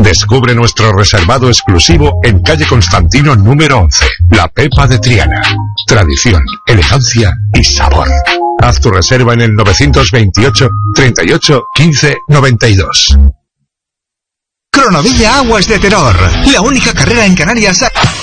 Descubre nuestro reservado exclusivo en calle Constantino número 11. La Pepa de Triana. Tradición, elegancia y sabor. Haz tu reserva en el 928 38 15 92. Cronovilla Aguas de Terror, la única carrera en Canarias.